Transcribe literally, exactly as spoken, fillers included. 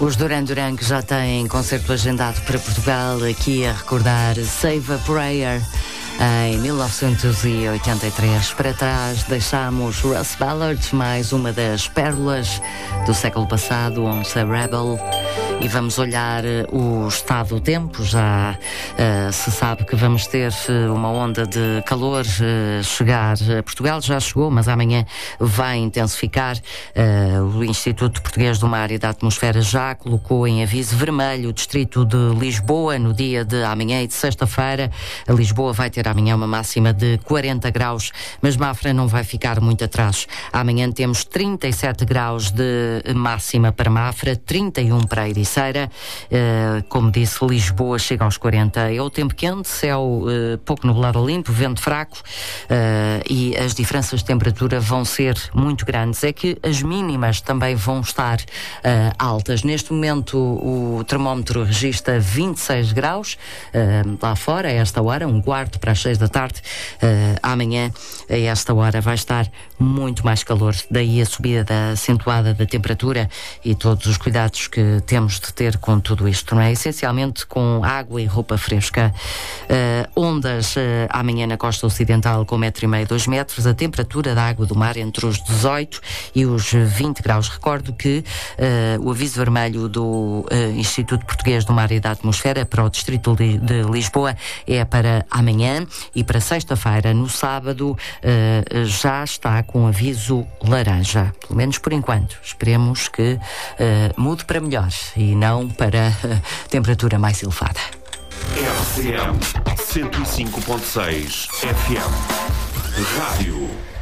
Os Duran Duran que já têm concerto agendado para Portugal, aqui a recordar Save a Prayer. Em mil novecentos e oitenta e três, para trás, deixámos Russ Ballard, mais uma das pérolas do século passado, Once a Rebel. E vamos olhar o estado do tempo. Já uh, se sabe que vamos ter uma onda de calor uh, chegar a Portugal. Já chegou, mas amanhã vai intensificar. Uh, o Instituto Português do Mar e da Atmosfera já colocou em aviso vermelho o distrito de Lisboa no dia de amanhã e de sexta-feira. A Lisboa vai ter amanhã uma máxima de quarenta graus, mas Mafra não vai ficar muito atrás. Amanhã temos trinta e sete graus de máxima para Mafra, trinta e um para Ericeira. Uh, como disse, Lisboa chega aos quarenta. É o tempo quente, céu uh, pouco nublado ou limpo, vento fraco, uh, e as diferenças de temperatura vão ser muito grandes. É que as mínimas também vão estar uh, altas. Neste momento o termómetro registra vinte e seis graus uh, lá fora, a esta hora, um quarto para as seis da tarde. Uh, amanhã, a esta hora, vai estar muito mais calor. Daí a subida da, acentuada da temperatura e todos os cuidados que temos de ter com tudo isto, não é? Essencialmente com água e roupa fresca. Uh, ondas uh, amanhã na costa ocidental com um metro e meio, dois metros. A temperatura da água do mar entre os dezoito e os vinte graus. Recordo que uh, o aviso vermelho do uh, Instituto Português do Mar e da Atmosfera para o distrito de, de Lisboa é para amanhã, e para sexta-feira. No sábado uh, já está com aviso laranja, pelo menos por enquanto. Esperemos que uh, mude para melhor e não para uh, temperatura mais elevada. R C M cento e cinco ponto seis F M Rádio